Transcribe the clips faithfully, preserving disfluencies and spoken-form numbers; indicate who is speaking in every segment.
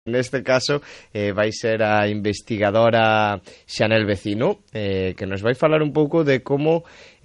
Speaker 1: Neste caso eh, vai ser a investigadora Xanel Vecino, eh, que nos vai falar un pouco de como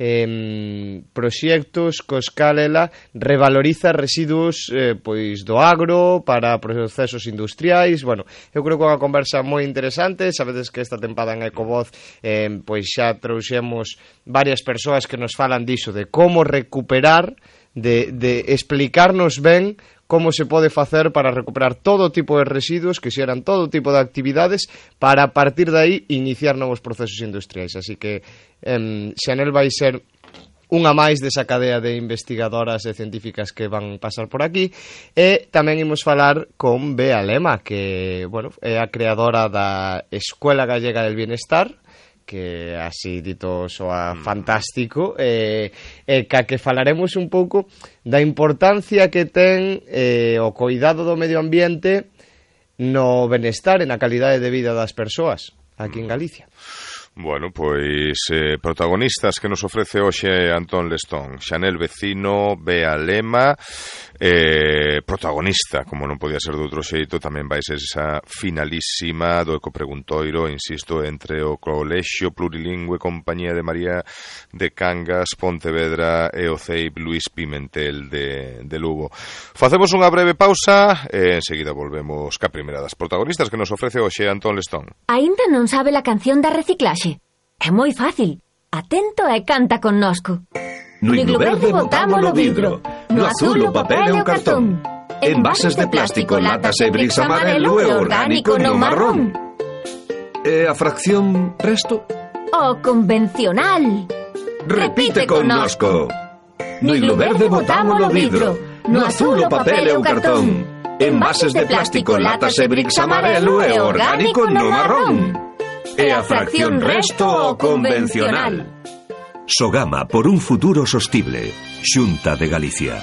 Speaker 1: eh, proxectos cos cal ela revaloriza residuos eh, pois do agro para procesos industriais. Bueno, eu creo que é unha conversa moi interesante. Sabedes que esta tempada en Ecovoz eh, pois xa trouxemos varias persoas que nos falan diso, de como recuperar, de, de explicarnos ben como se pode facer para recuperar todo tipo de residuos que xeran todo tipo de actividades para a partir de aí iniciar novos procesos industriais. Así que eh, Xanel vai ser unha máis desa cadea de investigadoras e científicas que van pasar por aquí. E tamén imos falar con Bea Lema, que bueno, é a creadora da Escuela Gallega del Bienestar, que así dito soa fantástico, e, e ca que falaremos un pouco da importancia que ten eh, o cuidado do medio ambiente no benestar e na calidade de vida das persoas aquí en Galicia.
Speaker 2: Bueno, pois eh, protagonistas que nos ofrece hoxe Antón Lestón. Xanel Vecino, Bea Lema, eh, protagonista, como non podía ser de outro xeito, tamén vai ser esa finalísima do Ecopreguntoiro, insisto, entre o Colexio Plurilingüe Compañía de María de Cangas, Pontevedra e o C E I P Luís Pimentel de, de Lugo. Facemos unha breve pausa e enseguida volvemos ca primeira das protagonistas que nos ofrece hoxe Antón Lestón.
Speaker 3: Aínda non sabe la canción da reciclaxe? É moi fácil. Atento e canta connosco.
Speaker 4: No iglo verde botámolo vidro, no azul o papel e o cartón. Envases de plástico, latas e bricks amarelo e orgánico no marrón. E a fracción resto?
Speaker 3: O convencional.
Speaker 4: Repite connosco. No iglo verde botámolo vidro, no azul o papel e o cartón. Envases de plástico, latas e bricks amarelo e orgánico no marrón. E a fracción resto o convencional. Sogama por un futuro sostible. Xunta de Galicia.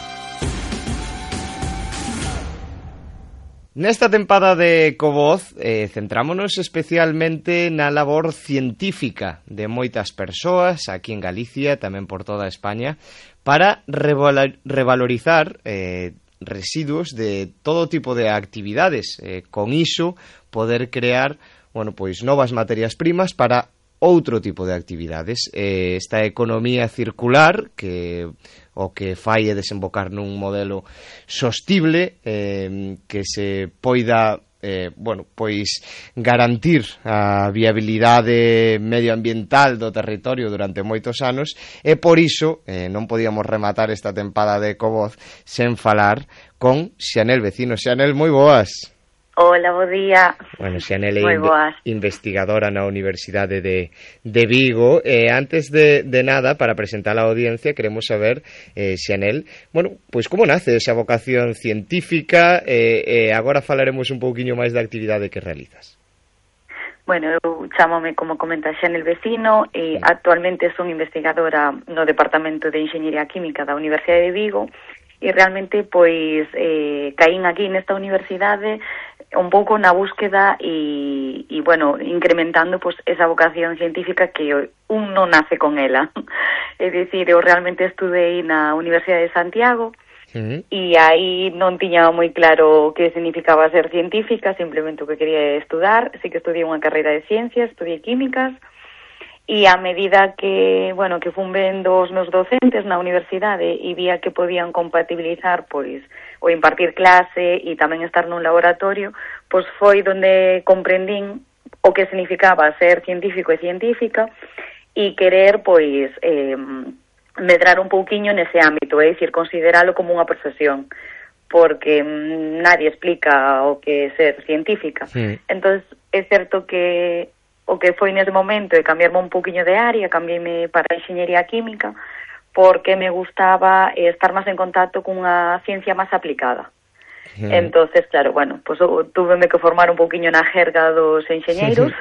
Speaker 1: Nesta tempada de Ecovoz eh, centrámonos especialmente na labor científica de moitas persoas aquí en Galicia, tamén por toda España, para reval- revalorizar eh, residuos de todo tipo de actividades. Eh, con iso poder crear bueno, pois novas materias primas para outro tipo de actividades. Eh, esta economía circular que o que fai é desembocar nun modelo sostible eh, que se poida eh, bueno, pois garantir a viabilidade medioambiental do territorio durante moitos anos, e por iso eh, non podíamos rematar esta tempada de Ecovoz sen falar con Xanel Vecino. Xanel, moi boas.
Speaker 5: Hola, bo día.
Speaker 1: Bueno, Xanel é inve- investigadora na Universidade de, de Vigo. E antes de, de nada, para presentar a audiencia, queremos saber, eh, Xanel, bueno, pois como nace esa vocación científica, e eh, eh, agora falaremos un pouquiño máis da actividade que realizas.
Speaker 5: Bueno, eu chámome, como comenta, Xanel Vecino, e actualmente son investigadora no Departamento de Enxeñería Química da Universidade de Vigo, e realmente, pois, eh, caín aquí nesta universidade un pouco na búsqueda e, e bueno, incrementando pues, esa vocación científica que un non nace con ela. É dicir, eu realmente estudei na Universidade de Santiago uh-huh. e aí non tiña moi claro que significaba ser científica, simplemente o que quería estudar. Sí que estudiei unha carreira de ciencias, estudiei químicas, e a medida que, bueno, que fun vendo os meus docentes na universidade e vía que podían compatibilizar, pois, o impartir clase e tamén estar nun laboratorio, pois foi donde comprendín o que significaba ser científico e científica e querer, pois, eh, medrar un pouquiño nese ámbito, é dicir, consideralo como unha profesión, porque mm, nadie explica o que é ser científica. Sí. Entón, é certo que o que foi nese momento é cambiarme un pouquiño de área, cambiéme para a enxeñería química, porque me gustaba estar máis en contacto cunha ciencia máis aplicada. Mm. Entonces, claro, bueno, pues túveme que formar un pouquiño na jerga dos enxeñeiros,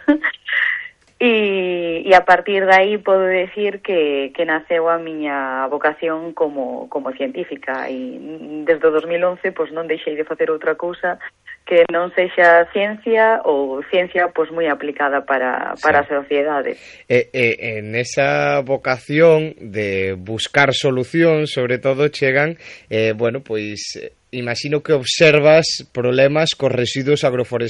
Speaker 5: e, e a partir de aí podo decir que, que naceu a miña vocación como, como científica, e desde o dos mil once pues, non deixei de facer outra cousa que non sexa ciencia ou ciencia pois moi aplicada para, para sí. a sociedade.
Speaker 1: E, e, en esa vocación de buscar solución, sobre todo, chegan, eh, bueno, pois, imagino que observas problemas cos residuos agroforestales